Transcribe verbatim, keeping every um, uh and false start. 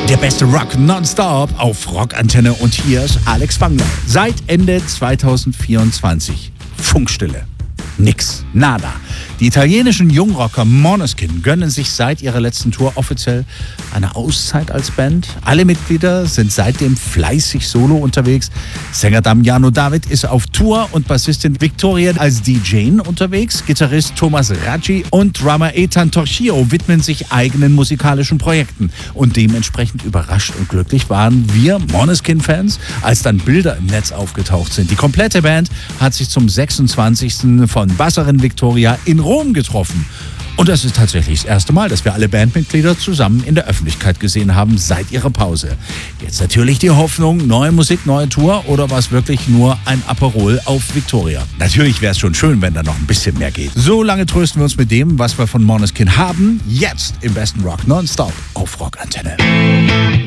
Der beste Rock nonstop auf Rockantenne und hier ist Alex Wangler. Seit Ende zweitausendvierundzwanzig Funkstille. Nix. Nada. Die italienischen Jungrocker Måneskin gönnen sich seit ihrer letzten Tour offiziell eine Auszeit als Band. Alle Mitglieder sind seitdem fleißig solo unterwegs. Sänger Damiano David ist auf Tour und Bassistin Victoria als D J unterwegs. Gitarrist Thomas Raggi und Drummer Ethan Torchio widmen sich eigenen musikalischen Projekten. Und dementsprechend überrascht und glücklich waren wir Måneskin-Fans, als dann Bilder im Netz aufgetaucht sind. Die komplette Band hat sich zum sechsundzwanzigsten von Basserin Victoria in Rom getroffen. Und das ist tatsächlich das erste Mal, dass wir alle Bandmitglieder zusammen in der Öffentlichkeit gesehen haben seit ihrer Pause. Jetzt natürlich die Hoffnung, neue Musik, neue Tour oder war es wirklich nur ein Aperol auf Victoria? Natürlich wäre es schon schön, wenn da noch ein bisschen mehr geht. So lange trösten wir uns mit dem, was wir von Måneskin haben. Jetzt im besten Rock nonstop auf Rockantenne.